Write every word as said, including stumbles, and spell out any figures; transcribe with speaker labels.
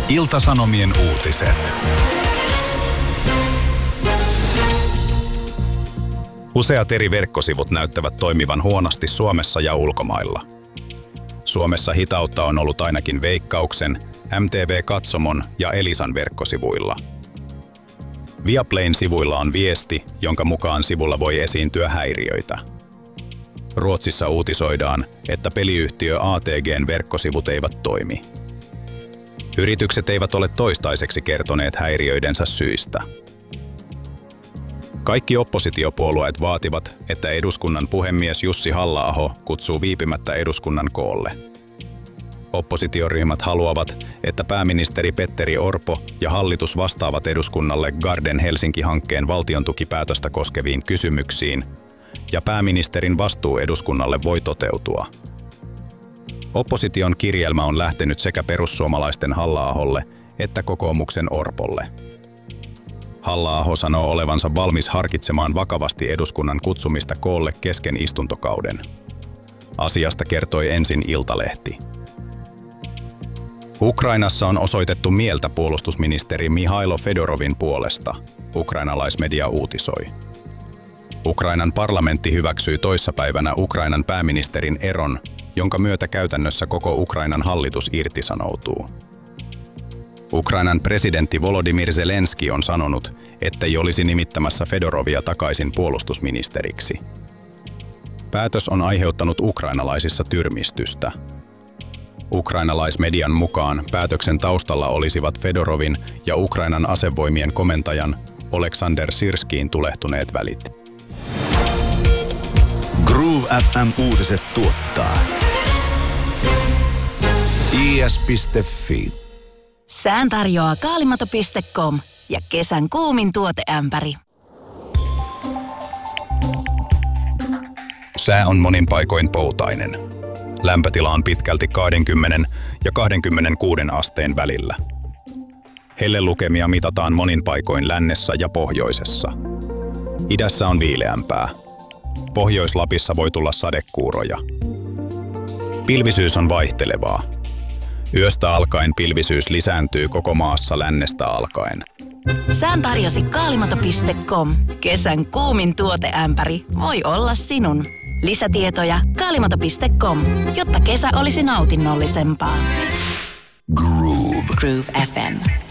Speaker 1: Ilta-Sanomien uutiset. Useat eri verkkosivut näyttävät toimivan huonosti Suomessa ja ulkomailla. Suomessa hitautta on ollut ainakin Veikkauksen, M T V-katsomon ja Elisan verkkosivuilla. Viaplayn sivuilla on viesti, jonka mukaan sivulla voi esiintyä häiriöitä. Ruotsissa uutisoidaan, että peliyhtiö A T G:n verkkosivut eivät toimi. Yritykset eivät ole toistaiseksi kertoneet häiriöidensä syistä. Kaikki oppositiopuolueet vaativat, että eduskunnan puhemies Jussi Halla-aho kutsuu viipymättä eduskunnan koolle. Oppositioryhmät haluavat, että pääministeri Petteri Orpo ja hallitus vastaavat eduskunnalle Garden Helsinki-hankkeen valtiontukipäätöstä koskeviin kysymyksiin, ja pääministerin vastuu eduskunnalle voi toteutua. Opposition kirjelmä on lähtenyt sekä perussuomalaisten Halla-aholle että kokoomuksen Orpolle. Halla-aho sanoo olevansa valmis harkitsemaan vakavasti eduskunnan kutsumista koolle kesken istuntokauden. Asiasta kertoi ensin Iltalehti. Ukrainassa on osoitettu mieltä puolustusministeri Mihailo Fedorovin puolesta, ukrainalaismedia uutisoi. Ukrainan parlamentti hyväksyi toissapäivänä Ukrainan pääministerin eron, jonka myötä käytännössä koko Ukrainan hallitus irtisanoutuu. Ukrainan presidentti Volodymyr Zelenski on sanonut, ettei olisi nimittämässä Fedorovia takaisin puolustusministeriksi. Päätös on aiheuttanut ukrainalaisissa tyrmistystä. Ukrainalaismedian mukaan päätöksen taustalla olisivat Fedorovin ja Ukrainan asevoimien komentajan Oleksandr Syrskiin tulehtuneet välit.
Speaker 2: Groove F M-uutiset tuottaa I S piste F I.
Speaker 3: Sään tarjoaa kaalimato piste com ja kesän kuumin tuoteämpäri.
Speaker 1: Sää on monin paikoin poutainen. Lämpötila on pitkälti kaksikymmentä ja kaksikymmentäkuusi asteen välillä. Hellelukemia mitataan monin paikoin lännessä ja pohjoisessa. Idässä on viileämpää. Pohjois-Lapissa voi tulla sadekuuroja. Pilvisyys on vaihtelevaa. Yöstä alkaen pilvisyys lisääntyy koko maassa lännestä alkaen.
Speaker 3: Sään tarjosi kaalimato piste com. Kesän kuumin tuoteämpäri voi olla sinun. Lisätietoja kaalimato piste com, jotta kesä olisi nautinnollisempaa.
Speaker 2: Groove.
Speaker 3: Groove F M.